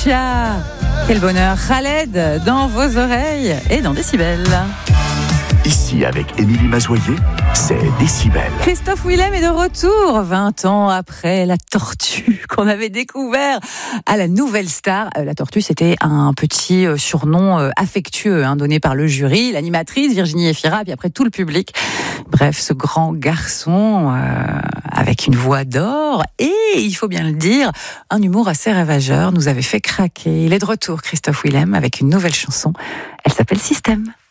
Sia. Quel bonheur, Khaled, dans vos oreilles et dans Décibel. Ici, avec Émilie Mazoyer, c'est Décibel. Christophe Willem est de retour, 20 ans après la tortue qu'on avait découvert à la Nouvelle Star. La tortue, c'était un petit surnom affectueux donné par le jury, l'animatrice Virginie Efira, puis après tout le public. Bref, ce grand garçon avec une voix d'or et, il faut bien le dire, un humour assez ravageur nous avait fait craquer. Il est de retour, Christophe Willem, avec une nouvelle chanson. Elle s'appelle Système.